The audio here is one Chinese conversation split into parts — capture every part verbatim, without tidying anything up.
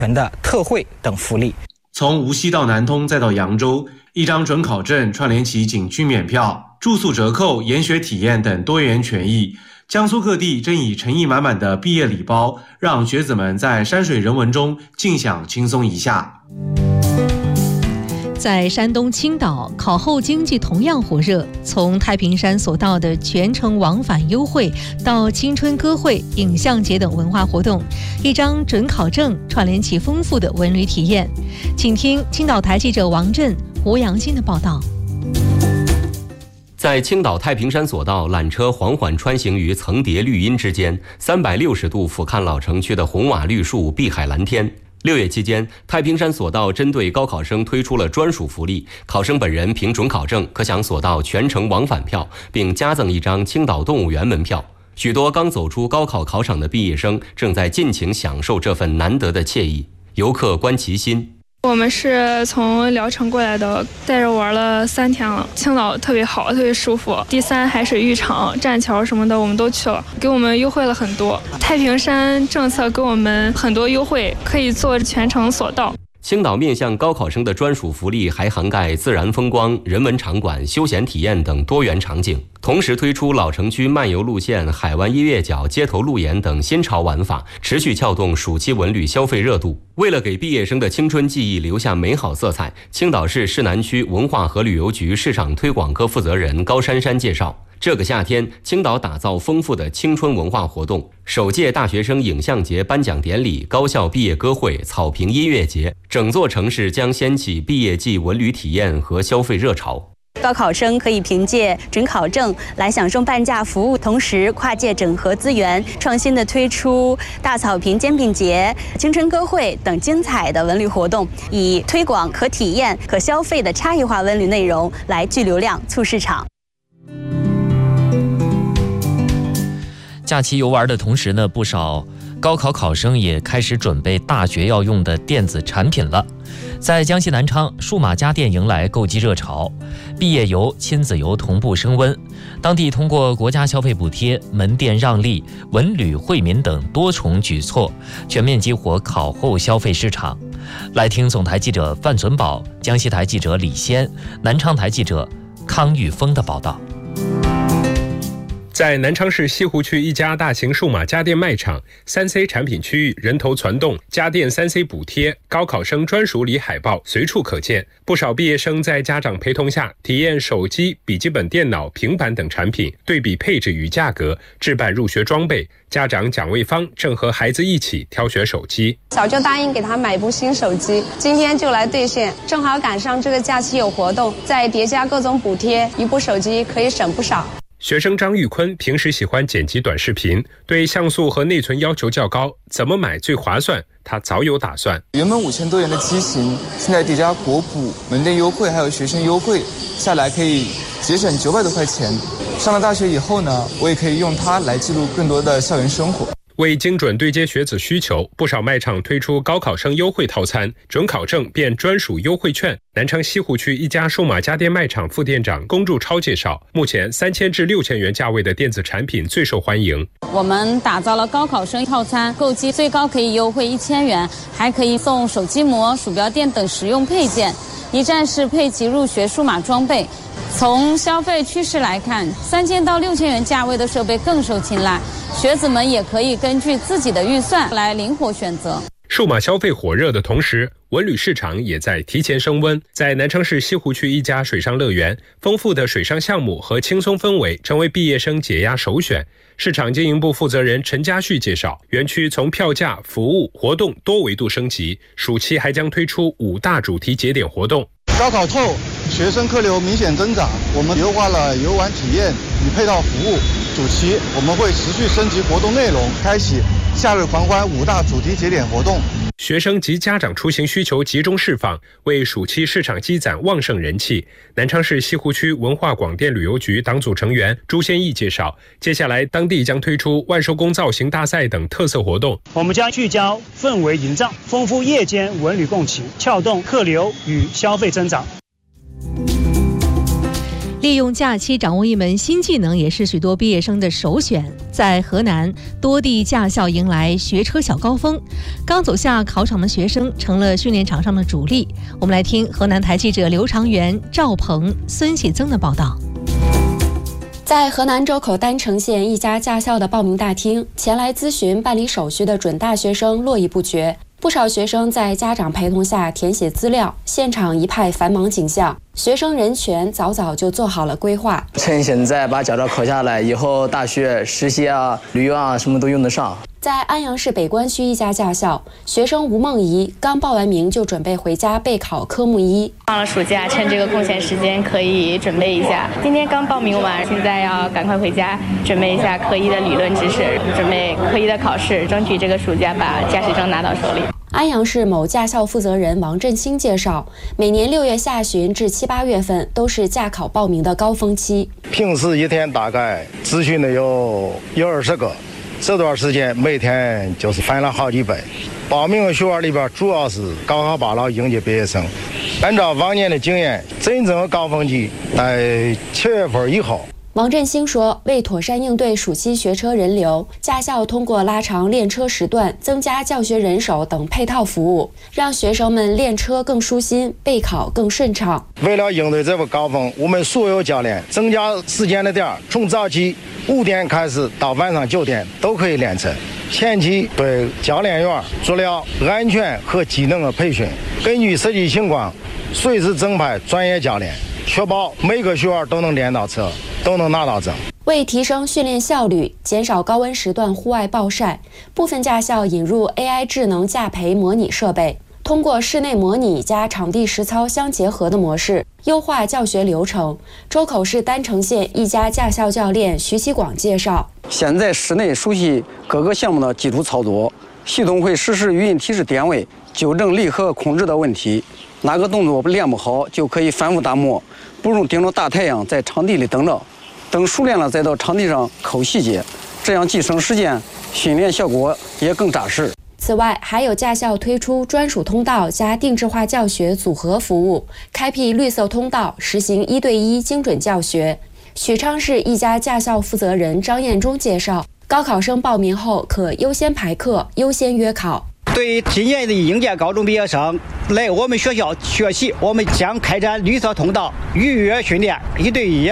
权的特惠等福利。 从无锡到南通再到扬州，一张准考证串联起景区免票、住宿折扣、研学体验等多元权益。江苏各地正以诚意满满的毕业礼包，让学子们在山水人文中尽享轻松一下。 在山东青岛，考后经济同样火热。从太平山所到的全程往返优惠，到青春歌会、影像节等文化活动，一张准考证串联起丰富的文旅体验。请听青岛台记者王震、胡杨欣的报道。 在青岛太平山索道，缆车缓缓穿行于层叠绿荫之间，三百六十度俯瞰老城区的红瓦绿树、碧海蓝天。六月期间，太平山索道针对高考生推出了专属福利，考生本人凭准考证可享索道全程往返票，并加赠一张青岛动物园门票。许多刚走出高考考场的毕业生正在尽情享受这份难得的惬意。游客关其心。 我们是从聊城过来的，带着玩了三天了。青岛特别好，特别舒服。第三海水浴场、栈桥什么的我们都去了，给我们优惠了很多。太平山政策给我们很多优惠，可以做全程索道。 青岛面向高考生的专属福利还涵盖自然风光、人文场馆、休闲体验等多元场景，同时推出老城区漫游路线、海湾音乐角、街头路演等新潮玩法，持续撬动暑期文旅消费热度。为了给毕业生的青春记忆留下美好色彩，青岛市市南区文化和旅游局市场推广科负责人高珊珊介绍，这个夏天，青岛打造丰富的青春文化活动，首届大学生影像节颁奖典礼、高校毕业歌会、草坪音乐节，整座城市将掀起毕业季文旅体验和消费热潮。 高考生可以凭借准考证来享受半价服务，同时跨界整合资源，创新的推出大草坪煎饼节、青春歌会等精彩的文旅活动，以推广可体验、可消费的差异化文旅内容来聚流量、促市场。 假期游玩的同时呢，不少高考考生也开始准备大学要用的电子产品了。在江西南昌，数码家电迎来购机热潮，毕业游、亲子游同步升温。当地通过国家消费补贴、门店让利、文旅惠民等多重举措，全面激活考后消费市场。来听总台记者范存宝、江西台记者李先、南昌台记者康玉峰的报道。 在南昌市西湖区一家大型数码家电卖场， 三 C 产品区域人头攒动，家电 三 C 补贴、高考生专属礼海报随处可见。不少毕业生在家长陪同下体验手机、笔记本电脑、平板等产品，对比配置与价格，置办入学装备。家长蒋卫芳正和孩子一起挑选手机， 早就答应给他买部新手机，今天就来兑现，正好赶上这个假期有活动，再叠加各种补贴，一部手机可以省不少。 学生张玉坤平时喜欢剪辑短视频，对像素和内存要求较高，怎么买最划算？他早有打算。 原本五千多元的机型，现在叠加国补、门店优惠还有学生优惠，下来可以节省九百多块钱。上了大学以后呢，我也可以用它来记录更多的校园生活。 为精准对接学子需求，不少卖场推出高考生优惠套餐，准考证变专属优惠券。南昌西湖区一家数码家电卖场副店长龚柱超介绍，目前三千至六千元价位的电子产品最受欢迎。 我们打造了高考生套餐，购机最高可以优惠一千元，还可以送手机膜、鼠标垫等实用配件，一站式配齐入学数码装备。从消费趋势来看，三千到六千元价位的设备更受青睐，学子们也可以根据自己的预算来灵活选择。 数码消费火热的同时，文旅市场也在提前升温。在南昌市西湖区一家水上乐园，丰富的水上项目和轻松氛围成为毕业生解压首选。市场经营部负责人陈家旭介绍，园区从票价、服务、活动多维度升级，暑期还将推出五大主题节点活动。 高考后，学生客流明显增长，我们优化了游玩体验与配套服务。暑期我们会持续升级活动内容，开启夏日狂欢五大主题节点活动。 学生及家长出行需求集中释放，为暑期市场积攒旺盛人气。南昌市西湖区文化广电旅游局党组成员朱先义介绍，接下来当地将推出万寿宫造型大赛等特色活动。 我们将聚焦氛围营造，丰富夜间文旅共骑，撬动客流与消费增长。 利用假期掌握一门新技能也是许多毕业生的首选。在河南，多地驾校迎来学车小高峰，刚走下考场的学生成了训练场上的主力。我们来听河南台记者刘长元、赵鹏、孙喜增的报道。 在河南周口丹城县一家驾校的报名大厅，前来咨询办理手续的准大学生络绎不绝。不少学生在家长陪同下填写资料，现场一派繁忙景象。学生人权早早就做好了规划， 趁现在把驾照考下来，以后大学实习啊、旅游啊，什么都用得上。 在安阳市北关区一家驾校，学生吴梦怡刚报完名就准备回家备考科目一。 放了暑假，趁这个空闲时间可以准备一下。今天刚报名完，现在要赶快回家准备一下科一的理论知识，准备科一的考试，争取这个暑假把驾驶证拿到手里。 安阳市某驾校负责人王振兴介绍，每年六月下旬至七八月份都是驾考报名的高峰期。 平时一天大概咨询的有有二十个，这段时间每天就是翻了好几倍。报名的学员里边主要是高考报了应届毕业生。按照往年的经验，真正的高峰期在七月份以后。 王振兴说，为妥善应对暑期学车人流，驾校通过拉长练车时段、增加教学人手等配套服务，让学生们练车更舒心，备考更顺畅。 为了应对这个高峰，我们所有教练增加时间的点，从早起五点开始到晚上九点都可以练车。前期对教练员做了安全和技能的培训，根据实际情况，随时增派专业教练，确保每个学员都能练到车，都能拿到证。 为提升训练效率，减少高温时段户外暴晒，部分驾校引入 A I 智能驾培模拟设备，通过室内模拟加场地实操相结合的模式，优化教学流程。周口市丹城县一家驾校教练徐启广介绍， 现在室内熟悉各个项目的基础操作，系统会实时语音提示点位，纠正离合控制的问题。哪个动作练不好，就可以反复打磨，不用盯着大太阳在场地里等着，等熟练了再到场地上抠细节，这样既省时间，训练效果也更扎实。 此外，还有驾校推出专属通道加定制化教学组合服务，开辟绿色通道，实行一对一精准教学。许昌市一家驾校负责人张彦忠介绍，高考生报名后可优先排课，优先约考。 对于今年的应届高中毕业生来我们学校学习，我们将开展绿色通道预约训练一对一。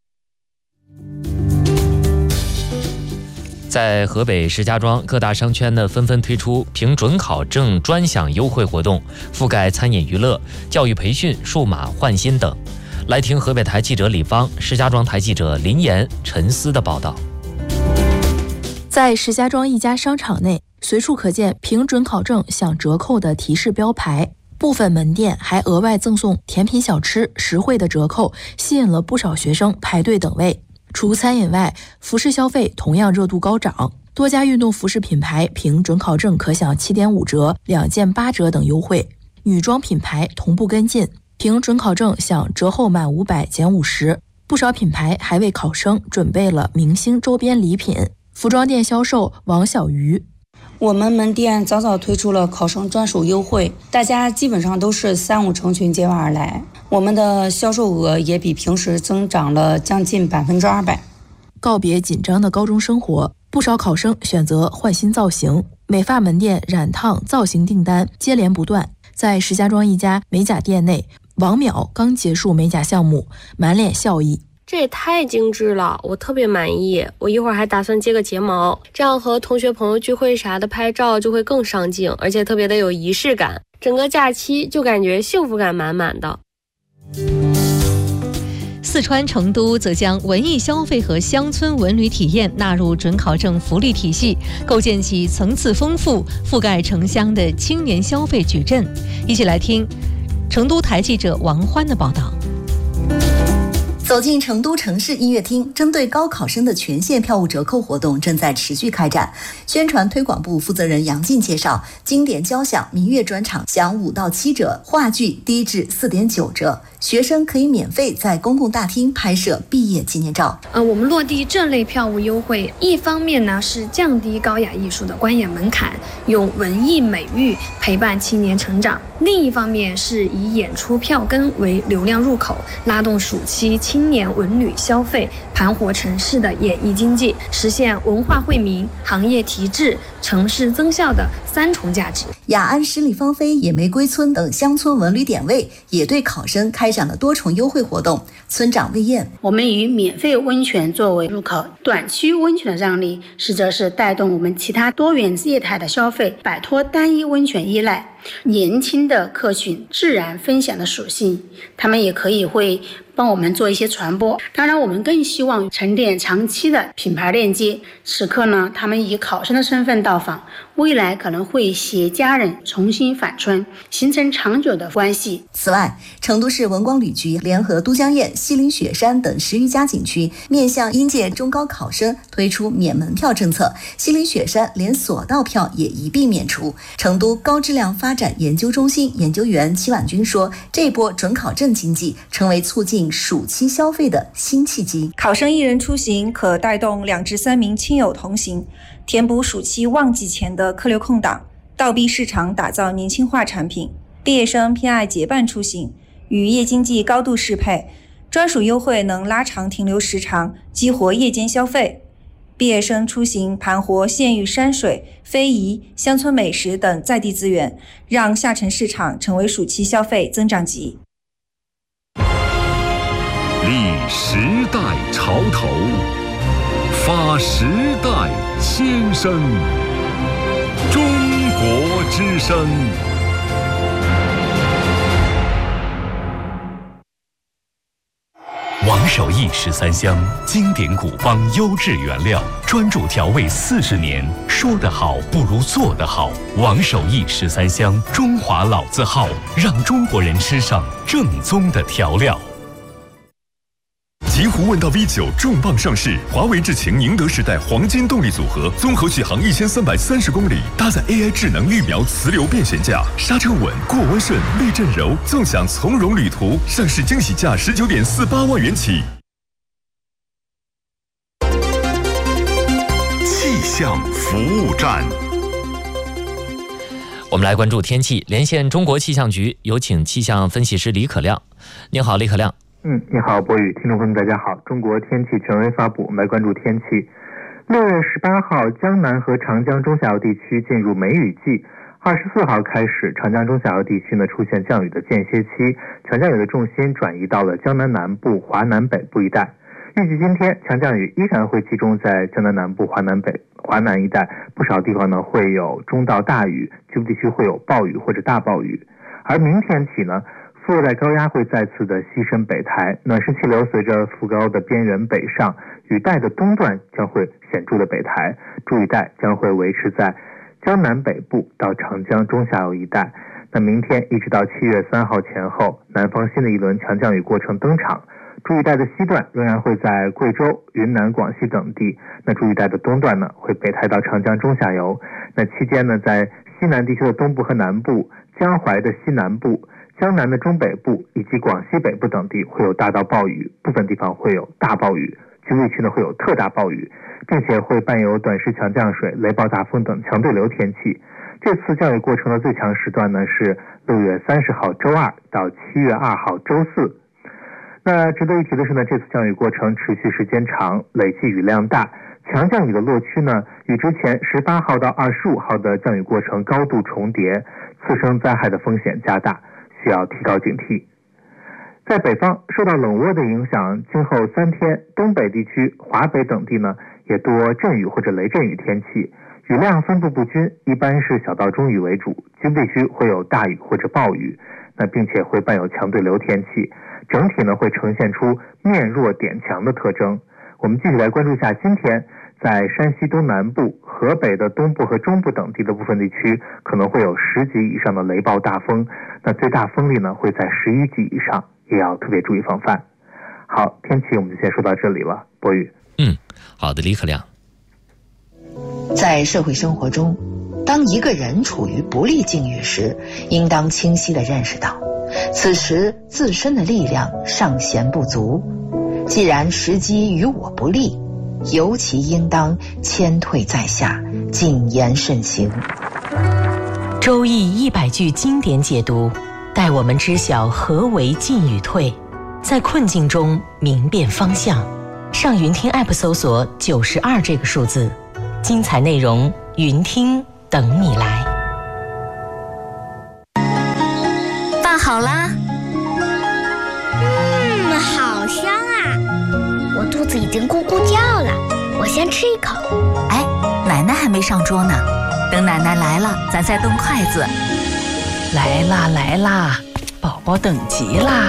在河北石家庄，各大商圈呢纷纷推出凭准考证专享优惠活动，覆盖餐饮娱乐、教育培训、数码换新等。来听河北台记者李芳、石家庄台记者林岩、陈思的报道。 在石家庄一家商场内，随处可见凭准考证享折扣的提示标牌，部分门店还额外赠送甜品小吃，实惠的折扣吸引了不少学生排队等位。除餐饮外，服饰消费同样热度高涨，多家运动服饰品牌凭准考证可享 七点五折、两件八折等优惠，女装品牌同步跟进，凭准考证享折后满五百减五十。不少品牌还为考生准备了明星周边礼品。服装店销售王小鱼， 我们门店早早推出了考生专属优惠，大家基本上都是三五成群结伴而来，我们的销售额也比平时增长了将近百分之二百。 告别紧张的高中生活，不少考生选择换新造型，美发门店染烫造型订单接连不断。在石家庄一家美甲店内，王淼刚结束美甲项目，满脸笑意。 这也太精致了，我特别满意。我一会儿还打算接个睫毛，这样和同学朋友聚会啥的拍照就会更上镜，而且特别的有仪式感。整个假期就感觉幸福感满满的。 四川成都则将文艺消费和乡村文旅体验纳入准考证福利体系，构建起层次丰富、覆盖城乡的青年消费矩阵。一起来听成都台记者王欢的报道。 走进成都城市音乐厅，针对高考生的全线票务折扣活动正在持续开展。宣传推广部负责人杨静介绍，经典交响、民乐专场享五到七折，话剧低至四点九折。 学生可以免费在公共大厅拍摄毕业纪念照。 呃，我们落地这类票务优惠，一方面呢是降低高雅艺术的观演门槛，用文艺美育陪伴青年成长；另一方面是以演出票根为流量入口，拉动暑期青年文旅消费，盘活城市的演艺经济，实现文化惠民、行业提质、城市增效的三重价值。 雅安十里芳菲、野玫瑰村等乡村文旅点位也对考生开展了多重优惠活动。村长魏燕， 我们以免费温泉作为入口，短期温泉的让利，实则是带动我们其他多元业态的消费，摆脱单一温泉依赖。年轻的客群自然分享的属性，他们也可以会帮我们做一些传播。当然我们更希望沉淀长期的品牌链接。此刻呢，他们以考生的身份到访，未来可能会携家人重新返村，形成长久的关系。 此外，成都市文光旅局联合都江堰、西岭雪山等十余家景区，面向应届中高考生推出免门票政策。西岭雪山连索道票也一并免除。成都高质量发展研究中心研究员齐婉军说，这波准考证经济成为促进暑期消费的新契机。 考生一人出行可带动两至三名亲友同行，填补暑期旺季前的客流空档，倒逼市场打造年轻化产品。毕业生偏爱结伴出行，与夜经济高度适配，专属优惠能拉长停留时长，激活夜间消费。毕业生出行盘活县域山水、非遗、乡村美食等在地资源，让下沉市场成为暑期消费增长极。 立时代潮头，发时代先声，中国之声。王守义十三香，经典古方优质原料，专注调味四十年。说得好不如做得好。王守义十三香，中华老字号，让中国人吃上正宗的调料。极狐问道 V 九 重磅上市，华为智擎宁德时代黄金动力组合，综合续航一千三百三十公里，搭载 A I 智能预瞄磁流变悬架，刹车稳，过弯顺，避震柔，纵享从容旅途。上市惊喜价十九点四八万元起。气象服务站， 我们来关注天气，连线中国气象局，有请气象分析师李可亮。您好，李可亮。 嗯，你好，博宇，听众朋友们，大家好。中国天气权威发布，我们来关注天气。六月十八号，江南和长江中下游地区进入梅雨季。二十四号开始，长江中下游地区呢出现降雨的间歇期，强降雨的重心转移到了江南南部、华南北部一带。预计今天强降雨依然会集中在江南南部、华南北、华南一带，不少地方呢会有中到大雨，局部地区会有暴雨或者大暴雨。而明天起呢，副热带高压会再次的西伸北抬，暖湿气流随着副高的边缘北上，雨带的东段将会显著的北抬，主雨带将会维持在江南北部到长江中下游一带。那明天一直到七月三号前后，南方新的一轮强降雨过程登场，主雨带的西段仍然会在贵州、云南、广西等地，那主雨带的东段呢会北抬到长江中下游。那期间呢，在西南地区的东部和南部、江淮的西南部、江南的中北部以及广西北部等地会有大到暴雨，部分地方会有大暴雨，局部地区呢会有特大暴雨，并且会伴有短时强降水、雷暴大风等强对流天气。这次降雨过程的最强时段呢是六月三十号周二到七月二号周四。那值得一提的是呢，这次降雨过程持续时间长，累计雨量大，强降雨的落区呢与之前十八号到二十五号的降雨过程高度重叠，次生灾害的风险加大，需要提高警惕。在北方受到冷涡的影响，今后三天东北地区、华北等地呢也多阵雨或者雷阵雨天气，雨量分布不均，一般是小到中雨为主，局部地区会有大雨或者暴雨，那并且会伴有强对流天气，整体呢会呈现出面弱点强的特征。我们继续来关注一下今天在山西东南部、河北的东部和中部等地的部分地区可能会有十级以上的雷暴大风，那最大风力呢会在十一级以上，也要特别注意防范。好，天气我们就先说到这里了，博宇。 嗯，好的，李可亮。 在社会生活中，当一个人处于不利境遇时，应当清晰地认识到， 此时自身的力量尚显不足，既然时机与我不利，尤其应当谦退在下，谨言慎行。 周易一百句经典解读，带我们知晓何为进与退，在困境中明辨方向。上云听 App 搜索九十二这个数字，精彩内容云听等你来。 饭好啦。 嗯，好香啊！我肚子已经咕咕叫了，我先吃一口。 哎，奶奶还没上桌呢，等奶奶来了，咱再动筷子。 来啦来啦，宝宝等急啦！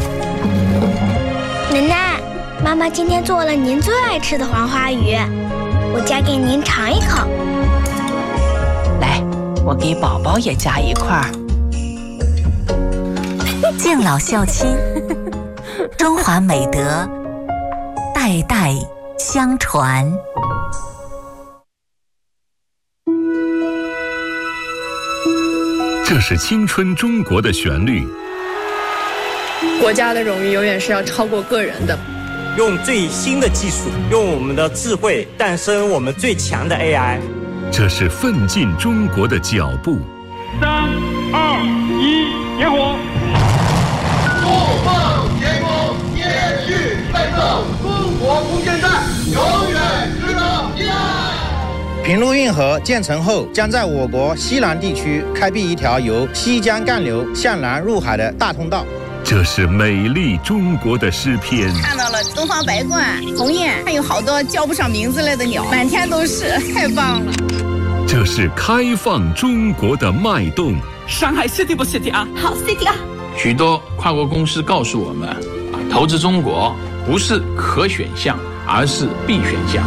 奶奶，妈妈今天做了您最爱吃的黄花鱼，我夹给您尝一口。 来，我给宝宝也夹一块儿。 敬老孝亲，中华美德代代相传。 这是青春中国的旋律。 国家的荣誉永远是要超过个人的。 用最新的技术，用我们的智慧诞生我们最强的 A I。 这是奋进中国的脚步。 三二一，点火！ 不放前功，延续奋斗，中国空间站永远值得依赖。 平陆运河建成后，将在我国西南地区开辟一条由西江干流向南入海的大通道。 这是美丽中国的诗篇。 看到了东方白鹳、鸿雁，还有好多叫不上名字来的鸟，满天都是，太棒了。 这是开放中国的脉动。 上海 City 不 City 啊？ 好 City 啊！ 许多跨国公司告诉我们，啊，投资中国不是可选项，而是必选项。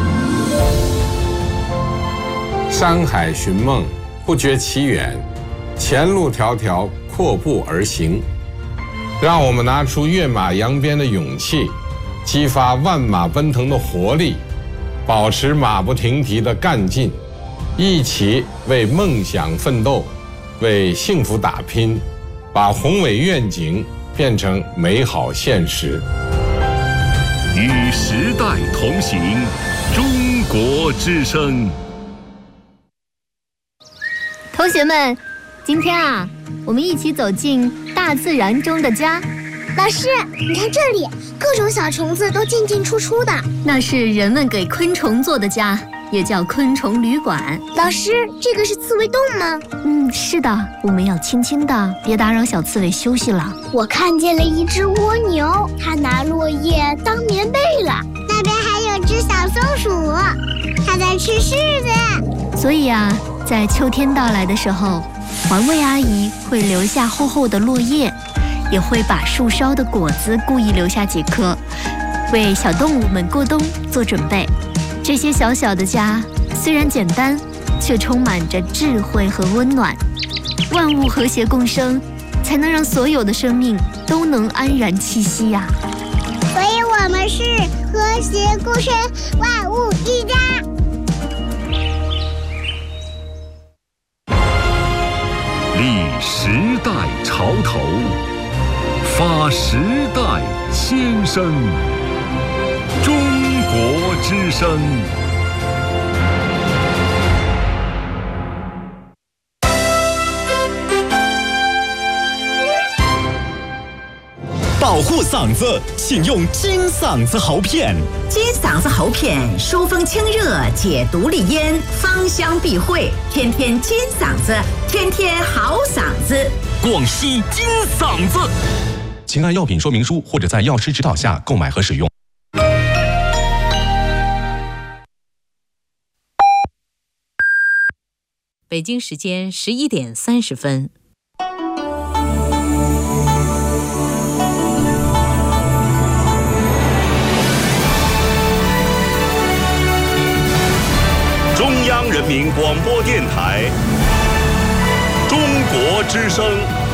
山海寻梦，不觉其远；前路迢迢，阔步而行。让我们拿出跃马扬鞭的勇气，激发万马奔腾的活力，保持马不停蹄的干劲，一起为梦想奋斗，为幸福打拼，把宏伟愿景变成美好现实。 与时代同行，中国之声。 同学们，今天啊，我们一起走进大自然中的家。 老师，你看这里，各种小虫子都进进出出的。 那是人们给昆虫做的家，也叫昆虫旅馆。 老师，这个是刺猬洞吗？ 嗯，是的，我们要轻轻的，别打扰小刺猬休息了。 我看见了一只蜗牛，它拿落叶当棉被了。那边还有只小松鼠，它在吃柿子。 所以啊，在秋天到来的时候，环卫阿姨会留下厚厚的落叶，也会把树梢的果子故意留下几颗，为小动物们过冬做准备。这些小小的家虽然简单，却充满着智慧和温暖。万物和谐共生，才能让所有的生命都能安然栖息呀、啊。 所以我们是和谐共生，万物一家。 立时代潮头，发时代先声。中国之声。 保护嗓子，请用金嗓子喉片。 金嗓子喉片疏风清热，解毒利咽，芳香避秽，天天金嗓子，天天好嗓子。 广西金嗓子。请按药品说明书或者在药师指导下购买和使用。 北京时间十一点三十分。 中央人民广播电台，中国之声。